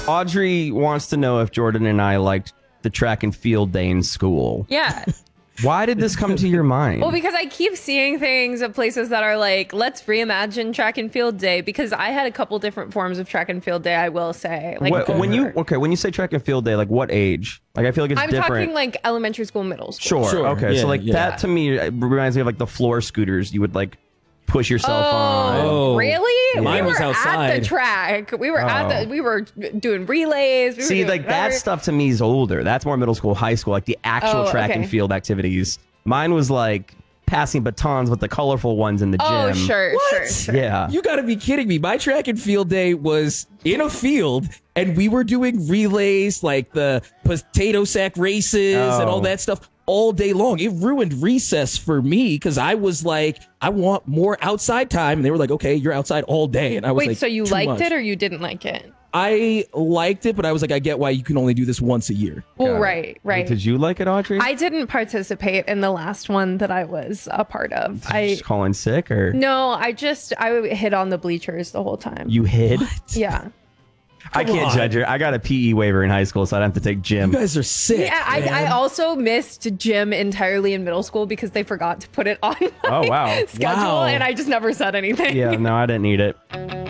Audrey wants to know if Jordan and I liked the track and field day in school. Yeah. Why did this come to your mind? Well, because I keep seeing things of places that are like, let's reimagine track and field day, because I had a couple different forms of track and field day, I will say. Like when you say track and field day, like what age? Like I feel like it's different. I'm talking like elementary school, middle school. Sure. Okay. Yeah, so like yeah. that to me reminds me of like the floor scooters you would like push yourself on. Oh. Really? Mine we was were at outside. the track. We were we were doing relays. We were See, doing like that stuff to me is older. That's more middle school, high school, like the actual track and field activities. Mine was like passing batons with the colorful ones in the gym. Oh, sure. Yeah. You got to be kidding me. My track and field day was in a field, and we were doing relays, like the potato sack races and all that stuff all day long. It ruined recess for me because I was like, I want more outside time. And they were like, okay, you're outside all day. And I was like, wait, so you too liked much. it or you didn't like it? I liked it, but I was like, I get why you can only do this once a year. Well, right. Did you like it, Audrey? I didn't participate in the last one that I was a part of. Just calling sick or No, I hid on the bleachers the whole time. you hid? Yeah. I can't on. judge her. I got a PE waiver in high school, so I'd have to take gym. You guys are sick. Yeah, I also missed gym entirely in middle school because they forgot to put it on my Oh, wow. schedule, Wow. and I just never said anything. Yeah, no, I didn't need it.